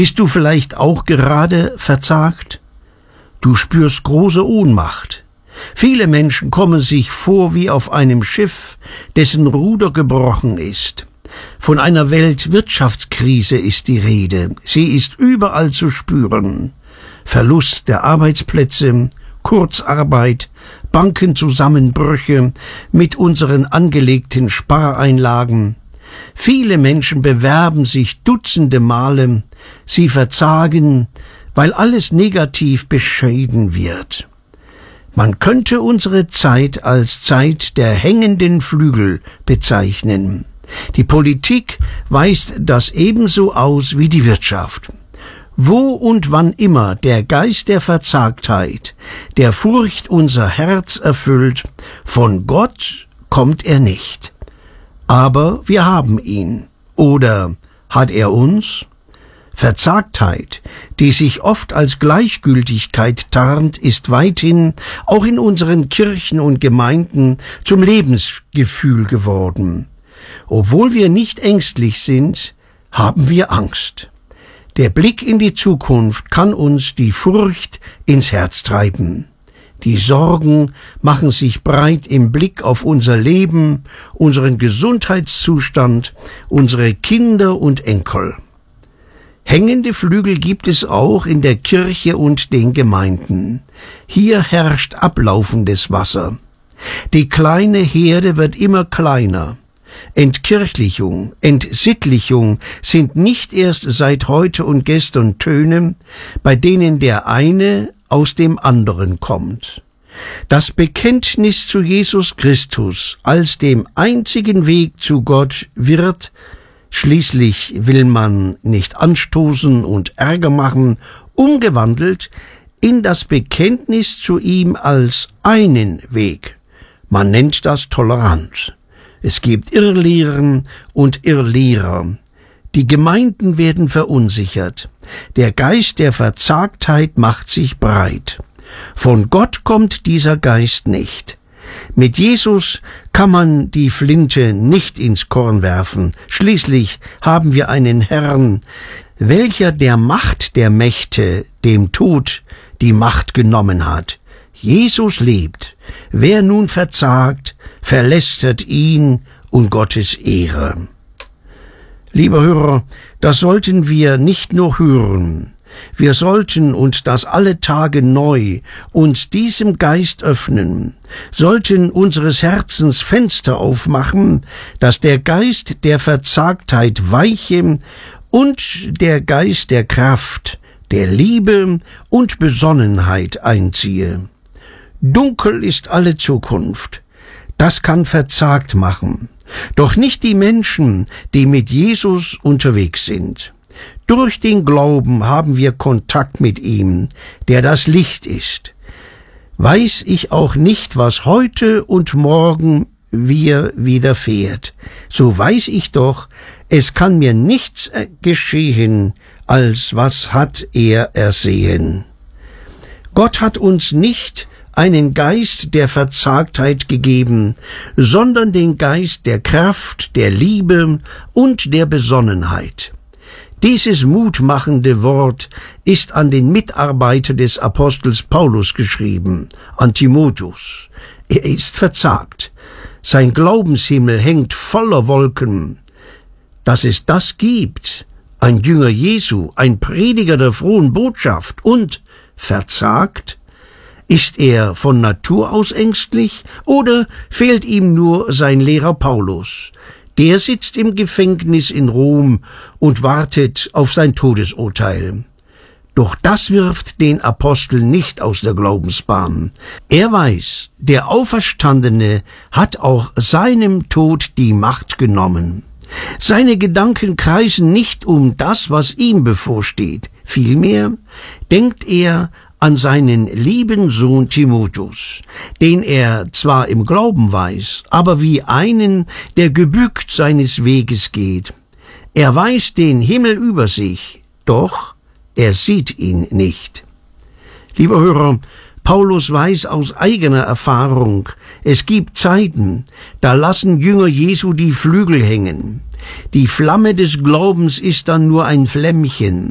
Bist du vielleicht auch gerade verzagt? Du spürst große Ohnmacht. Viele Menschen kommen sich vor wie auf einem Schiff, dessen Ruder gebrochen ist. Von einer Weltwirtschaftskrise ist die Rede. Sie ist überall zu spüren. Verlust der Arbeitsplätze, Kurzarbeit, Bankenzusammenbrüche mit unseren angelegten Spareinlagen. Viele Menschen bewerben sich dutzende Male. Sie verzagen, weil alles negativ beschieden wird. Man könnte unsere Zeit als Zeit der hängenden Flügel bezeichnen. Die Politik weist das ebenso aus wie die Wirtschaft. Wo und wann immer der Geist der Verzagtheit, der Furcht unser Herz erfüllt, von Gott kommt er nicht. Aber wir haben ihn. Oder hat er uns? Verzagtheit, die sich oft als Gleichgültigkeit tarnt, ist weithin auch in unseren Kirchen und Gemeinden zum Lebensgefühl geworden. Obwohl wir nicht ängstlich sind, haben wir Angst. Der Blick in die Zukunft kann uns die Furcht ins Herz treiben. Die Sorgen machen sich breit im Blick auf unser Leben, unseren Gesundheitszustand, unsere Kinder und Enkel. Hängende Flügel gibt es auch in der Kirche und den Gemeinden. Hier herrscht ablaufendes Wasser. Die kleine Herde wird immer kleiner. Entkirchlichung, Entsittlichung sind nicht erst seit heute und gestern Töne, bei denen der eine aus dem anderen kommt. Das Bekenntnis zu Jesus Christus als dem einzigen Weg zu Gott wird, schließlich will man nicht anstoßen und Ärger machen, umgewandelt in das Bekenntnis zu ihm als einen Weg. Man nennt das Toleranz. Es gibt Irrlehren und Irrlehrer. Die Gemeinden werden verunsichert. Der Geist der Verzagtheit macht sich breit. Von Gott kommt dieser Geist nicht. Mit Jesus kann man die Flinte nicht ins Korn werfen. Schließlich haben wir einen Herrn, welcher der Macht der Mächte, dem Tod, die Macht genommen hat. Jesus lebt. Wer nun verzagt, verlästert ihn und Gottes Ehre. Lieber Hörer, das sollten wir nicht nur hören. Wir sollten uns das alle Tage neu uns diesem Geist öffnen, sollten unseres Herzens Fenster aufmachen, dass der Geist der Verzagtheit weiche und der Geist der Kraft, der Liebe und Besonnenheit einziehe. Dunkel ist alle Zukunft. Das kann verzagt machen. Doch nicht die Menschen, die mit Jesus unterwegs sind. Durch den Glauben haben wir Kontakt mit ihm, der das Licht ist. Weiß ich auch nicht, was heute und morgen mir widerfährt, so weiß ich doch, es kann mir nichts geschehen, als was hat er ersehen. Gott hat uns nicht einen Geist der Verzagtheit gegeben, sondern den Geist der Kraft, der Liebe und der Besonnenheit. Dieses mutmachende Wort ist an den Mitarbeiter des Apostels Paulus geschrieben, an Timotheus. Er ist verzagt. Sein Glaubenshimmel hängt voller Wolken. Dass es das gibt, ein Jünger Jesu, ein Prediger der frohen Botschaft und verzagt, ist er von Natur aus ängstlich oder fehlt ihm nur sein Lehrer Paulus? Der sitzt im Gefängnis in Rom und wartet auf sein Todesurteil. Doch das wirft den Apostel nicht aus der Glaubensbahn. Er weiß, der Auferstandene hat auch seinem Tod die Macht genommen. Seine Gedanken kreisen nicht um das, was ihm bevorsteht. Vielmehr denkt er an seinen lieben Sohn Timotheus, den er zwar im Glauben weiß, aber wie einen, der gebückt seines Weges geht. Er weiß den Himmel über sich, doch er sieht ihn nicht. Lieber Hörer, Paulus weiß aus eigener Erfahrung, es gibt Zeiten, da lassen Jünger Jesu die Flügel hängen. Die Flamme des Glaubens ist dann nur ein Flämmchen.